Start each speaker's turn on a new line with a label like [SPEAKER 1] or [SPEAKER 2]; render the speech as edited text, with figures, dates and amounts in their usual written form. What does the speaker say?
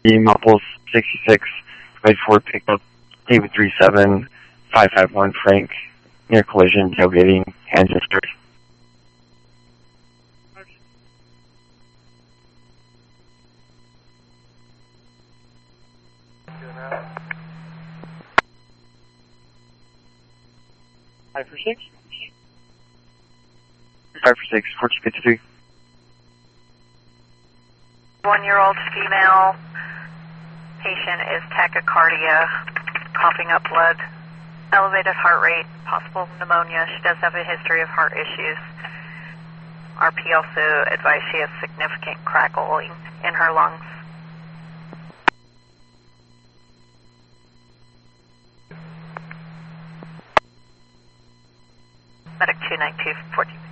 [SPEAKER 1] Mupples 66, Red Ford pickup, David 37, 551 Frank, near collision, tailgating, hands injured. Five for six. 1453.
[SPEAKER 2] 1-year-old female patient is tachycardia, coughing up blood, elevated heart rate, possible pneumonia. She does have a history of heart issues. RP also advised she has significant crackling in her lungs. Medic 292, 14.